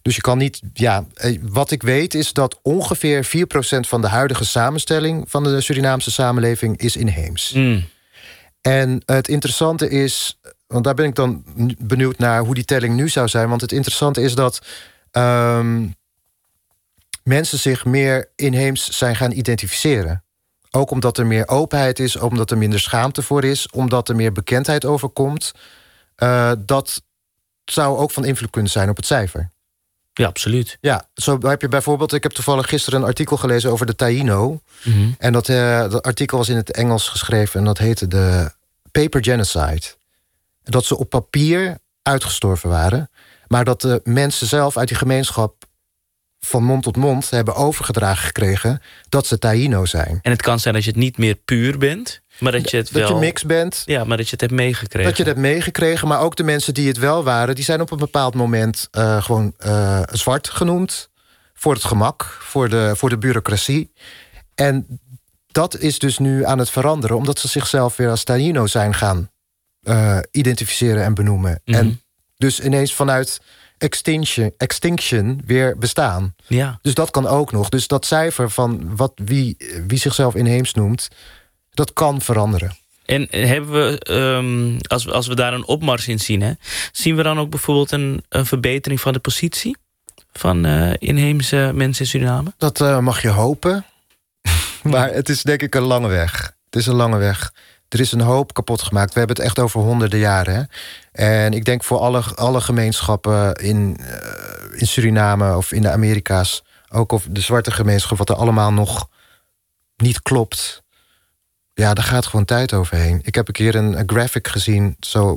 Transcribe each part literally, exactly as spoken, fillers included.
Dus je kan niet... Ja, wat ik weet is dat ongeveer vier procent van de huidige samenstelling van de Surinaamse samenleving is inheems. Mm. En het interessante is, want daar ben ik dan benieuwd naar hoe die telling nu zou zijn. Want het interessante is dat um, mensen zich meer inheems zijn gaan identificeren. Ook omdat er meer openheid is, omdat er minder schaamte voor is, omdat er meer bekendheid over komt. Uh, dat zou ook van invloed kunnen zijn op het cijfer. Ja, absoluut. Ja, zo heb je bijvoorbeeld... Ik heb toevallig gisteren een artikel gelezen over de Taino. Mm-hmm. En dat, uh, dat artikel was in het Engels geschreven en dat heette de Paper Genocide. Dat ze op papier uitgestorven waren, maar dat de mensen zelf uit die gemeenschap van mond tot mond hebben overgedragen gekregen dat ze Taino zijn. En het kan zijn dat je het niet meer puur bent, maar dat je het dat wel... je mix bent. Ja, maar dat je het hebt meegekregen. Dat je het hebt meegekregen, maar ook de mensen die het wel waren, die zijn op een bepaald moment uh, gewoon uh, zwart genoemd. Voor het gemak, voor de, voor de bureaucratie. En dat is dus nu aan het veranderen, omdat ze zichzelf weer als Taino zijn gaan uh, identificeren en benoemen. Mm-hmm. En dus ineens vanuit extinction, extinction weer bestaan. Ja. Dus dat kan ook nog. Dus dat cijfer van wat, wie, wie zichzelf inheems noemt, dat kan veranderen. En hebben we, um, als, we, als we daar een opmars in zien, hè, zien we dan ook bijvoorbeeld een, een verbetering van de positie van uh, inheemse mensen in Suriname? Dat uh, mag je hopen. Maar het is denk ik een lange weg. Het is een lange weg. Er is een hoop kapot gemaakt. We hebben het echt over honderden jaren. Hè? En ik denk voor alle, alle gemeenschappen in, uh, in Suriname of in de Amerika's, ook of de zwarte gemeenschap, wat er allemaal nog niet klopt. Ja, daar gaat gewoon tijd overheen. Ik heb een keer een, een graphic gezien, zo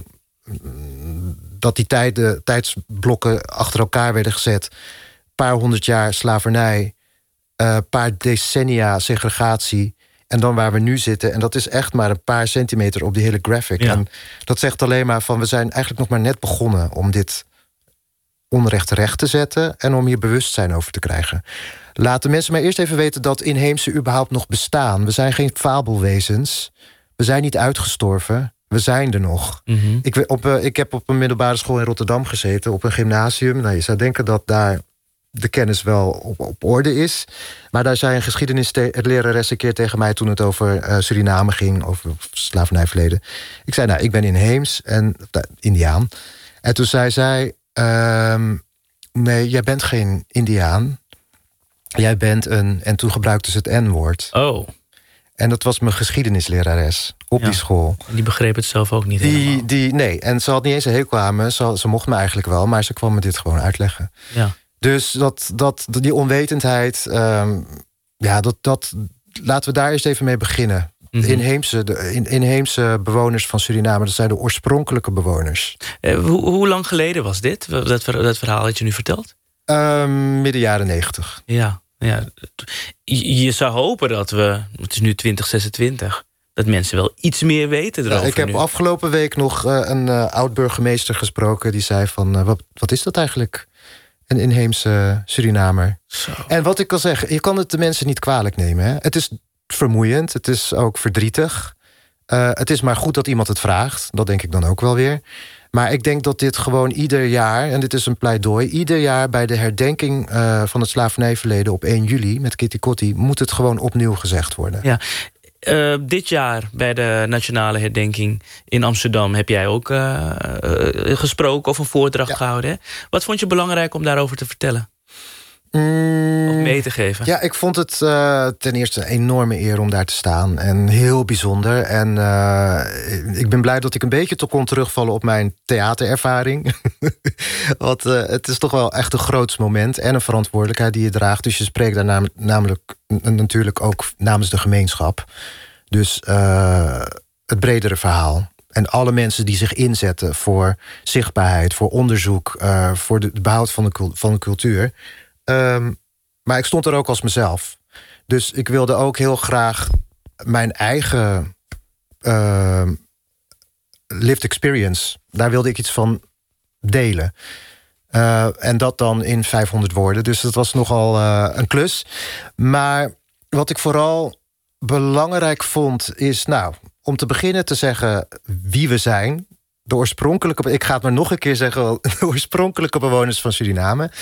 dat die tijden, tijdsblokken achter elkaar werden gezet. Een paar honderd jaar slavernij, een uh, paar decennia segregatie, en dan waar we nu zitten. En dat is echt maar een paar centimeter op die hele graphic. Ja. En dat zegt alleen maar van, we zijn eigenlijk nog maar net begonnen om dit onrecht recht te zetten en om hier bewustzijn over te krijgen. Laten mensen maar eerst even weten dat inheemse überhaupt nog bestaan. We zijn geen fabelwezens. We zijn niet uitgestorven. We zijn er nog. Mm-hmm. Ik, op, uh, ik heb op een middelbare school in Rotterdam gezeten, op een gymnasium. Nou, je zou denken dat daar de kennis wel op, op orde is. Maar daar zei een geschiedenislerares een keer tegen mij toen het over uh, Suriname ging, over slavernijverleden. Ik zei, nou, ik ben inheems en uh, Indiaan. En toen zei zij, uh, nee, jij bent geen Indiaan. Jij bent een... En toen gebruikte ze het N-woord. Oh. En dat was mijn geschiedenislerares op ja. die school. Die begreep het zelf ook niet die, helemaal. Die, nee, en ze had niet eens een hekel aan me. Ze, ze mocht me eigenlijk wel, maar ze kwam me dit gewoon uitleggen. Ja. Dus dat, dat, die onwetendheid, um, ja, dat, dat, laten we daar eerst even mee beginnen. De inheemse, de in, inheemse bewoners van Suriname, dat zijn de oorspronkelijke bewoners. Eh, hoe, hoe lang geleden was dit, dat, dat verhaal dat je nu vertelt? Um, midden jaren negentig. Ja, ja. Je, je zou hopen dat we, het is nu twintig zesentwintig... dat mensen wel iets meer weten erover. Ja, ik heb nu. afgelopen week nog uh, een uh, oud-burgemeester gesproken, die zei van, uh, wat, wat is dat eigenlijk? Een inheemse Surinamer. Zo. En wat ik kan zeggen, je kan het de mensen niet kwalijk nemen. Hè? Het is vermoeiend, het is ook verdrietig. Uh, het is maar goed dat iemand het vraagt. Dat denk ik dan ook wel weer. Maar ik denk dat dit gewoon ieder jaar, en dit is een pleidooi, ieder jaar bij de herdenking uh, van het slavernijverleden op één juli met Kitty Kotti moet het gewoon opnieuw gezegd worden. Ja. Uh, dit jaar bij de nationale herdenking in Amsterdam heb jij ook uh, uh, gesproken of een voordracht ja. gehouden. Hè? Wat vond je belangrijk om daarover te vertellen? Mm, of mee te geven? Ja, ik vond het uh, ten eerste een enorme eer om daar te staan. En heel bijzonder. En uh, ik ben blij dat ik een beetje te kon terugvallen op mijn theaterervaring. Want uh, het is toch wel echt een groots moment en een verantwoordelijkheid die je draagt. Dus je spreekt daar nam- namelijk natuurlijk ook namens de gemeenschap. Dus uh, het bredere verhaal. En alle mensen die zich inzetten voor zichtbaarheid, voor onderzoek, uh, voor de, de behoud van de, van de cultuur. Um, maar ik stond er ook als mezelf. Dus ik wilde ook heel graag mijn eigen uh, lived experience, daar wilde ik iets van delen. Uh, en dat dan in vijfhonderd woorden. Dus dat was nogal uh, een klus. Maar wat ik vooral belangrijk vond is, nou, om te beginnen te zeggen wie we zijn. De oorspronkelijke, ik ga het maar nog een keer zeggen, de oorspronkelijke bewoners van Suriname.